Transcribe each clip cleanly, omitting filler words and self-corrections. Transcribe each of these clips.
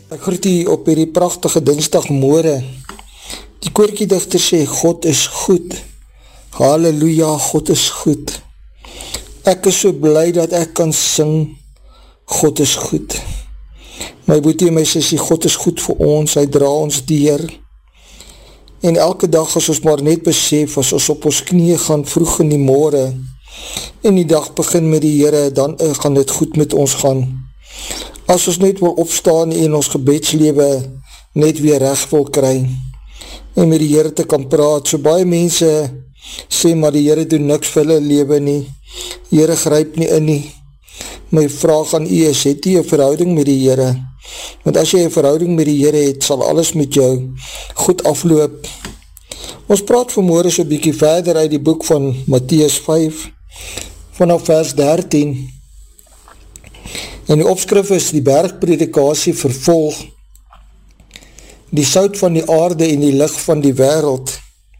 Ek groet u op hierdie pragtige dinsdagmôre. Die koortjiedigter sê, God is goed. Halleluja, God is goed. Ek is so bly dat ek kan sing, God is goed. My boetie en my sussie, God is goed vir ons, hy dra ons deur. En elke dag as ons maar net besef, as ons op ons knieë gaan vroeg in die môre, en die dag begin met die Here, dan gaan dit goed met ons gaan. As ons net wil opstaan en ons gebedslewe net weer reg wil kry en met die Here te kan praat. So baie mense sê, maar die Here doen niks vir hulle lewe nie. Die Here gryp nie in nie. My vraag aan u is, het u 'n verhouding met die Here? Want as jy 'n verhouding met die Here het, sal alles met jou goed afloop. Ons praat vanmôre so 'n bietjie verder uit die boek van Matteus 5, vanaf vers 13. En die opskrif is die bergpredikasie vervolg, die sout van die aarde en die lig van die wêreld.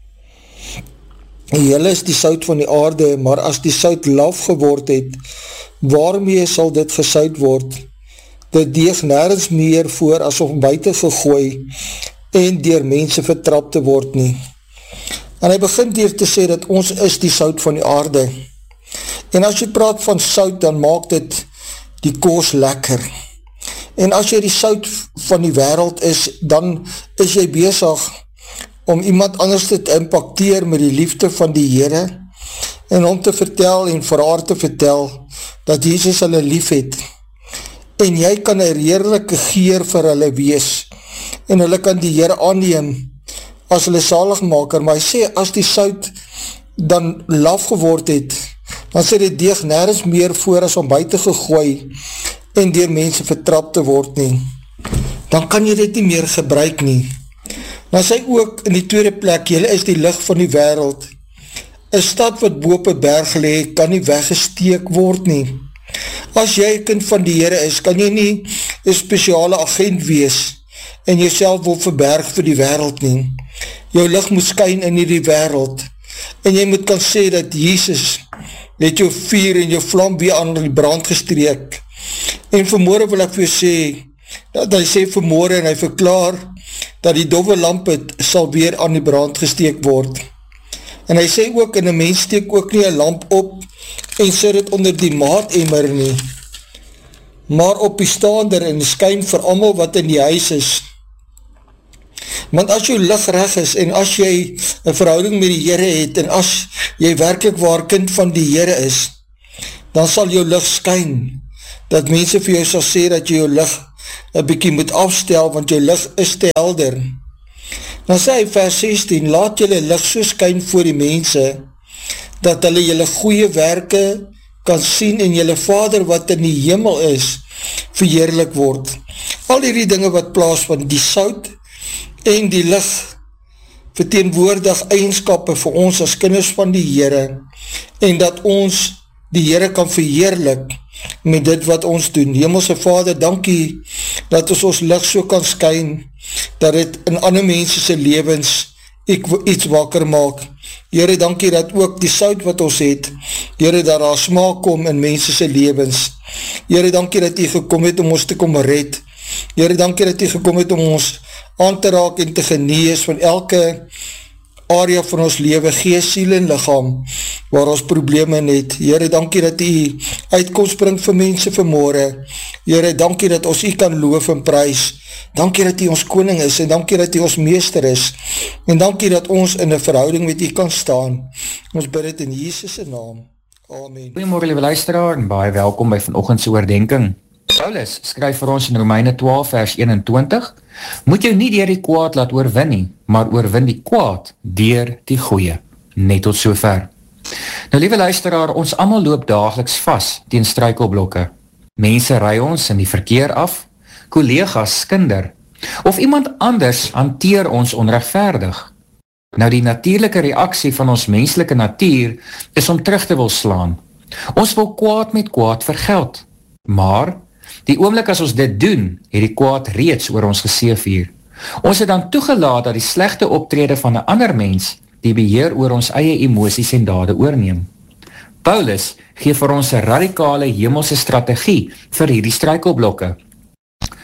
Julle is die sout van die aarde, maar as die sout laf geword het, waarmee sal dit gesout word? Dit deeg nêrens meer voor as om buite gegooi en deur mense vertrap te word nie. En hy begin hier te sê dat ons is die sout van die aarde. En as jy praat van sout, dan maak dit die kos lekker. En as jy die sout van die wêreld is, dan is jy besig om iemand anders te impacteer met die liefde van die Here en om te vertel en vir haar te vertel dat Jesus hulle lief het. En jy kan 'n heerlike geur vir hulle wees en hulle kan die Here aanneem as hulle saligmaker, maar hy sê as die sout dan laf geword het, dan sê dit deeg nêrens meer voor as om buite gegooi en deur mense vertrap te word nie. Dan kan jy dit nie meer gebruik nie. Dan sê ook in die tweede plek, julle is die lig van die wêreld. 'n Stad wat bo op 'n berg lê, kan nie weggesteek word nie. As jy 'n kind van die Here is, kan jy nie 'n spesiale agent wees en jouself wil verberg vir die wêreld nie. Jou lig moet skyn in hierdie wêreld en jy moet kan sê dat Jesus het jou vuur en jou vlam weer aan die brand gestreek. En vanmôre wil ek vir jou sê, dat hy sê vanmôre en hy verklaar, dat die dowwe lampe sal weer aan die brand gesteek word. En hy sê ook, en 'n mens steek ook nie 'n lamp op, en sit dit onder die maatemmer nie, maar op die staander en skyn vir almal wat in die huis is. Want as jou lig reg is, en as jy 'n verhouding met die Here het, en as jy werklik waar kind van die Here is, dan sal jou lig skyn, dat mense vir jou sal sê, dat jy jou lig 'n bietjie moet afstel, want jou lig is te helder. Dan sê hy vers 16, laat julle lig so skyn voor die mense, dat hulle julle goeie werke kan sien, en julle Vader wat in die hemel is, verheerlik word. Al hierdie dinge wat plaas van die sout, en die lig verteenwoordig eienskappe vir ons as kinders van die Here, en dat ons die Here kan verheerlik met dit wat ons doen. Hemelse Vader, dankie dat ons lig so kan skyn, dat het in ander mense se lewens iets wakker maak. Here, dankie dat ook die sout wat ons het, Here, dat daar smaak kom in mense se lewens. Here, dankie dat U gekom het om ons te kom red. Here, dankie dat U gekom het om ons aan te raak en te genees van elke area van ons lewe, gees, siel en lichaam, waar ons probleme het. Here, dankie dat U uitkomst bring vir mense vanmôre. Here, dankie dat ons U kan loof en prys. Dankie dat U ons koning is, en dankie dat U ons meester is, en dankie dat ons in 'n verhouding met U kan staan. Ons bid dit in Jesus se naam. Amen. Goeiemôre liewe luisteraar, en baie welkom by vanoggend se oordenking. Paulus skryf vir ons in Romeine 12 vers 21, moet jou nie deur die kwaad laat oorwin nie, maar oorwin die kwaad deur die goeie. Net tot sover. Nou liewe luisteraar, ons almal loop daagliks vas teen struikelblokke. Mense ry ons in die verkeer af, kollegas skinder, of iemand anders hanteer ons onregverdig. Nou die natuurlike reaksie van ons menslike natuur is om terug te wil slaan. Ons wil kwaad met kwaad vergeld, maar die oomblik as ons dit doen, het die kwaad reeds oor ons geseëvier. Ons het dan toegelaat dat die slegte optrede van 'n ander mens die beheer oor ons eie emosies en dade oorneem. Paulus gee vir ons 'n radikale hemelse strategie vir hierdie struikelblokke.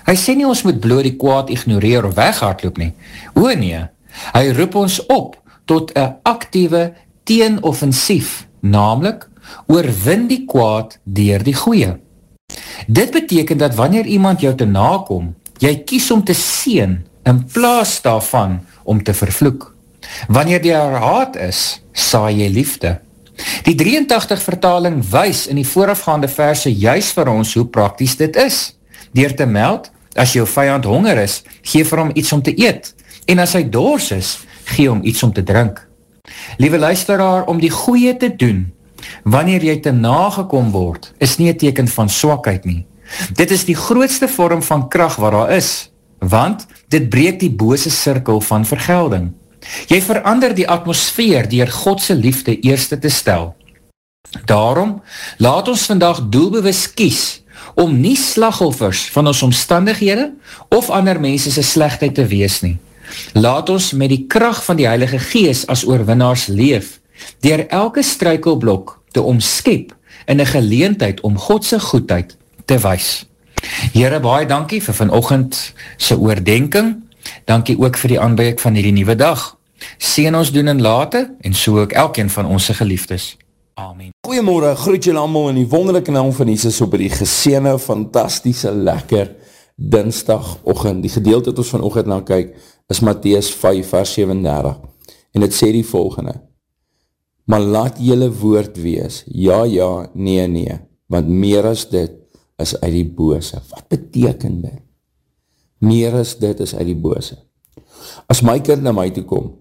Hy sê nie ons moet bloot die kwaad ignoreer of weghardloop nie. O nee, hy roep ons op tot 'n aktiewe teenoffensief, naamlik oorwin die kwaad deur die goeie. Dit beteken dat wanneer iemand jou te nakom, jy kies om te seën in plaas daarvan om te vervloek. Wanneer daar haat is, saai jy liefde. Die 83 vertaling wys in die voorafgaande verse juis vir ons hoe prakties dit is. Deur te meld, as jou vyand honger is, gee vir hom iets om te eet, en as hy dors is, gee hom iets om te drink. Liewe luisteraar, om die goeie te doen, wanneer jy te nagekom word, is nie 'n teken van swakheid nie. Dit is die grootste vorm van krag wat daar is, want dit breek die bose sirkel van vergelding. Jy verander die atmosfeer deur God se liefde eerste te stel. Daarom, laat ons vandag doelbewus kies om nie slagoffers van ons omstandighede of ander mense se slegheid te wees nie. Laat ons met die krag van die Heilige Gees as oorwinnaars leef, deur elke struikelblok te omskep in 'n geleentheid om God se goedheid te wys. Here, baie dankie vir vanoggend se oordenking. Dankie ook vir die aanbreek van hierdie nuwe dag. Seën ons doen en late, en so ook elkeen van ons se geliefdes. Amen. Goeiemôre, groet julle almal in die wonderlike naam van Jesus op die geseënde, fantastiese, lekker Dinsdagoggend. Die gedeelte wat ons vanoggend na kyk is Matteus 5 vers 37. En dit sê die volgende: maar laat julle woord wees, ja, ja, nee, nee, want meer as dit is uit die bose. Wat beteken dit? Meer as dit is uit die bose. As my kind na my toe kom,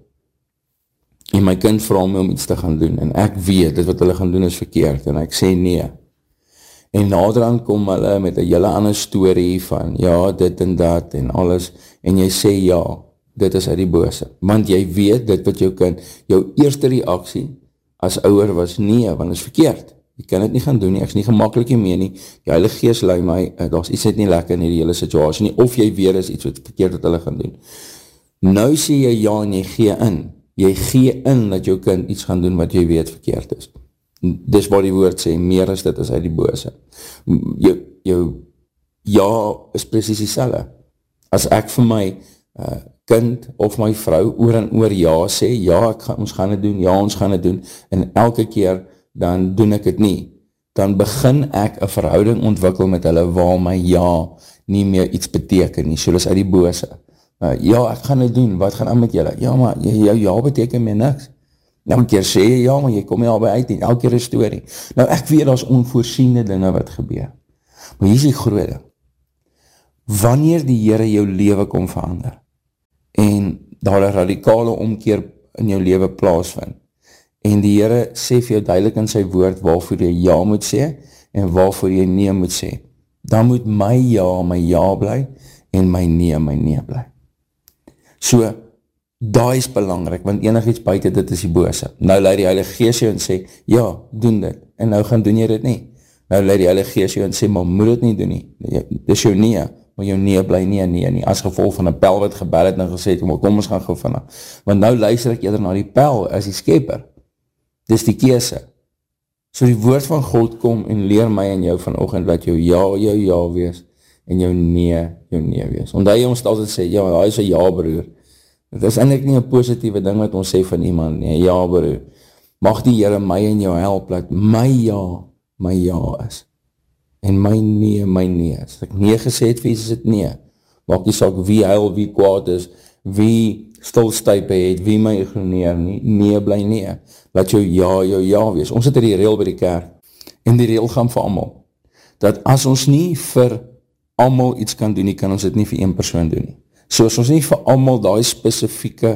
en my kind vra my om iets te gaan doen, en ek weet, dit wat hulle gaan doen is verkeerd, en ek sê nee, en naderhand kom hulle met 'n hele ander storie van, ja, dit en dat, en alles, en jy sê ja, dit is uit die bose, want jy weet, dit wat jou kind, jou eerste reaksie, as ouer was, nee, want dit is verkeerd, jy kan dit nie gaan doen nie, ek is nie gemaklik mee nie, die Heilige Gees lei my, daar is iets nie lekker in die hele situasie nie, of jy weet is iets wat verkeerd wat hulle gaan doen. Nou sê jy ja en jy gee in dat jou kind iets gaan doen wat jy weet verkeerd is. Dis wat die woord sê, meer as dit is uit die bose. Jou ja is presies dieselfde. As ek vir my kind of my vrou oor en oor ja sê, ja, ons gaan dit doen, ja, ons gaan dit doen, en elke keer dan doen ek dit nie, dan begin ek 'n verhouding ontwikkel met hulle waar my ja nie meer iets beteken nie, so dis uit die bose. Ja, ek gaan dit doen, wat gaan aan met julle? Ja, maar jou ja beteken meer niks. Elke keer sê jy ja, maar jy kom nie albei uit nie, elke keer 'n storie. Nou ek weet daar's onvoorsiene dinge wat gebeur, maar hier is die groot ding. Wanneer die Here jou lewe kom verander, en daar 'n radikale omkeer in jou lewe plaasvind, en die Here sê vir jou duidelik in sy woord waarvoor jy ja moet sê, en waarvoor jy nee moet sê, dan moet my ja bly, en my nee bly. So, daai is belangrik, want enigiets buite dit is die bose. Nou lei die Heilige Gees jou en sê, ja, doen dit, en nou gaan doen jy dit nie. Nou lei die Heilige Gees jou en sê, maar moet dit nie doen nie. Dis jou nee, maar jou nee bly nie, as gevolg van 'n pel wat gebel het en gesê het, maar kom ons gaan gou vanaf. Want nou luister ek eerder na die pel as die skepper. Dis die keuse. So die woord van God kom en leer my en jou vanoggend dat jou ja wees, en jou nee wees. Onthou jy ons altyd sê, ja, daar is 'n ja broer. Dit is eintlik nie 'n positiewe ding wat ons sê van iemand nie, ja broer. Mag die Here my en jou help, dat my ja is. En my nee is. As ek nee gesê het, wie is dit nee? Maak nie saak wie huil, wie kwaad is, wie stilstype het, wie my ignoreer nie, nee bly nee. Laat jou ja wees. Ons het die reël by die kerk, en die reël gaan vir almal, dat as ons nie vir almal iets kan doen nie, kan ons dit nie vir een persoon doen nie. So as ons nie vir almal daai spesifieke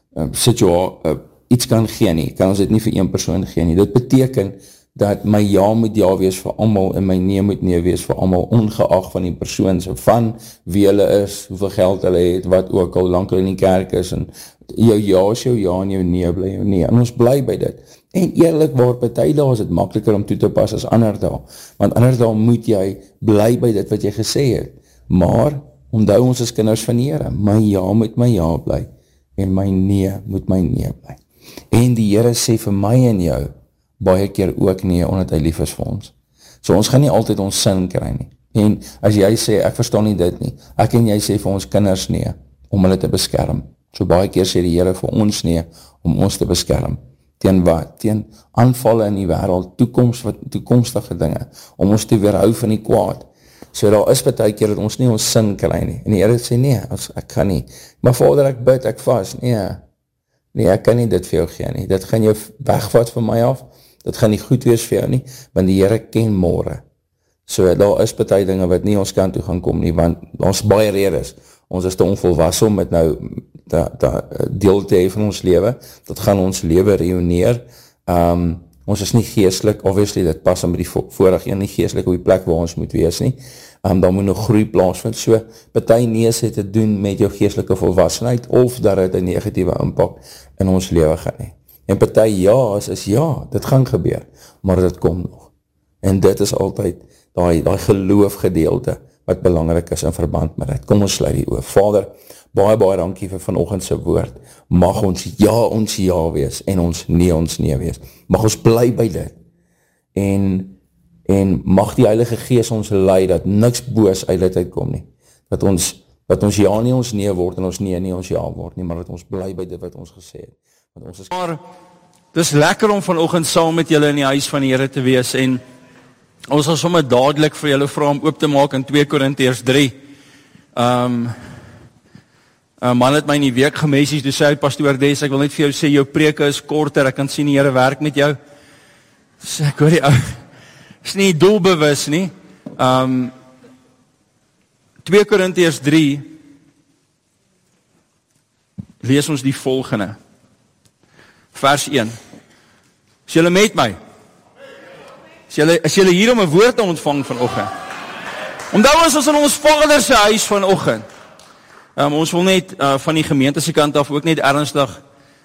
iets kan gee nie, kan ons dit nie vir een persoon gee nie. Dit beteken dat my ja moet ja wees vir almal, en my nee moet nee wees vir almal, ongeag van die persoon, so van wie hulle is, hoeveel geld hulle het, wat ook al lank hulle in die kerk is, en jou ja is jou ja, en jou nee bly jou nee, en ons bly by dit. En eerlikwaar, party dae is dit makliker om toe te pas as ander dae, want ander dae moet jy bly by dit wat jy gesê het, maar onthou ons is kinders van die Here, my ja moet my ja bly, en my nee moet my nee bly. En die Here sê vir my en jou, baie keer ook nee, omdat hy lief is vir ons. So ons gaan nie altyd ons sin kry nie, En as jy sê, ek verstaan nie dit nie, ek en jy sê vir ons kinders nee, om hulle te beskerm. So baie keer sê die Here vir ons nee, om ons te beskerm. Teen wat? Teen aanvalle in die wêreld, toekomstige dinge, om ons te weerhou van die kwaad. So daar is baie keer dat ons nie ons sin kry nie. En die Here sê, nee, ek kan nie. Maar Vader, ek bid, ek vas. Nee, ek kan nie dit vir jou gee nie. Dit gaan jou wegvat van my af. Dit gaan nie goed wees vir jou nie, want die Here ken môre. So daar is baie dinge wat nie ons kant toe gaan kom nie, want ons baie redes. Ons is te onvolwasse om met nou deel te hê van ons lewe. Dit gaan ons lewe reuneer. Ons is nie geestelik, obviously, dit pas aan by die vorige een, nie geestelik op die plek waar ons moet wees nie. Dan moet nog groei plaasvind. So, party nees het te doen met jou geestelike volwassenheid, of dat het 'n negatiewe impak in ons lewe gaan hê. En party ja's is ja, dit gaan gebeur, maar dit kom nog. En dit is altyd daai geloofgedeelte wat belangrik is in verband met dit. Kom ons sluit die oë. Vader, baie dankie vir vanoggend se woord. Mag ons ja wees en ons nee wees. Mag ons bly by dit. En mag die Heilige Gees ons lei dat niks boos uit dit uitkom nie. Dat ons ja nie ons nee word en ons nee nie ons ja word nie, maar dat ons bly by dit wat ons gesê het. Want ons is... Maar dis lekker om vanoggend saam met julle in die huis van die Here te wees en ons sal sommer dadelik vir julle vra om oop te maak in 2 Korintiërs 3. Man het my in die week gemessage, toe sê hy, Pastoor Des, ek wil net vir jou sê, jou preke is korter, ek kan sien die Here werk met jou. So ek hoor die ou, is nie doelbewus nie. 2 Korintiërs 3, lees ons die volgende. Vers 1. Is julle met my? Is julle hier om 'n woord te ontvang vanoggend? Onthou ons in ons Vader se huis vanoggend. Ons wil net van die gemeente se kant af ook net ernstig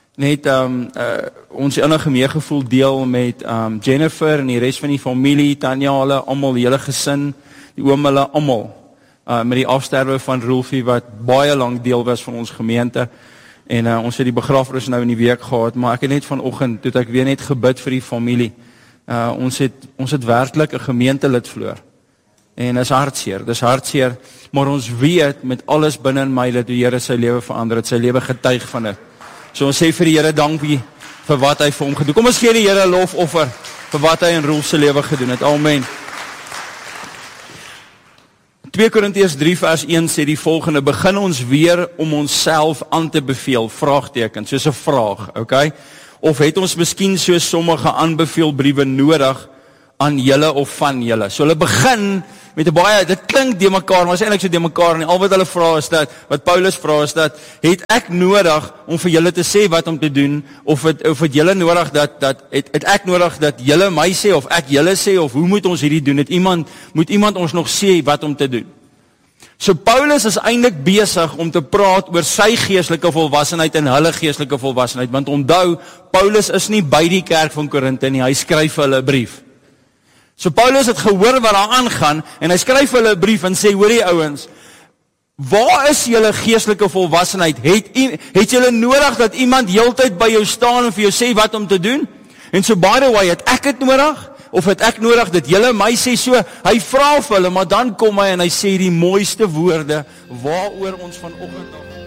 ons innige meegevoel deel met Jennifer en die res van die familie, Tanya, hulle almal, die hele gesin, die oom hulle almal, met die afsterwe van Rolfie wat baie lank deel was van ons gemeente. En ons het die begrafnis nou in die week gehad, maar ek het net vanoggend, toe ek weer net gebid vir die familie. Ons het werklik 'n gemeentelid verloor. En is hartseer, maar ons weet met alles binne in my dat die Here sy lewe verander het, sy lewe getuig van dit. So ons sê vir die Here dankie vir wat hy vir hom gedoen. Kom ons gee die Here lofoffer vir wat hy in Rolf se lewe gedoen het. Amen. 2 Korintiërs 3 vers 1 sê die volgende: begin ons weer om onsself aan te beveel, vraagteken, soos 'n vraag, okay? Of het ons miskien so sommige aanbeveelbriewe nodig aan julle of van julle? So hulle begin met 'n baie, dit klink de mekaar, maar is eintlik so de mekaar nie. Al wat hulle vra is dat, wat Paulus vra is dat, het ek nodig om vir julle te sê wat om te doen, of het julle nodig het ek nodig dat julle my sê, of ek julle sê, of hoe moet ons hierdie doen? Moet iemand ons nog sê wat om te doen? So Paulus is eintlik besig om te praat oor sy geestelike volwassenheid en hulle geestelike volwassenheid, want onthou, Paulus is nie by die kerk van Korinthe nie, hy skryf vir hulle 'n brief. So Paulus het gehoor wat daar aangaan, en hy skryf vir hulle 'n brief en sê, hoorie ouens, waar is julle geestelike volwassenheid? Het julle nodig dat iemand heeltyd by jou staan en vir jou sê wat om te doen? En so by the way, het ek het nodig? Of het ek nodig dat julle my sê? So, hy vra vir hulle, maar dan kom hy en hy sê die mooiste woorde waaroor ons vanoggend nog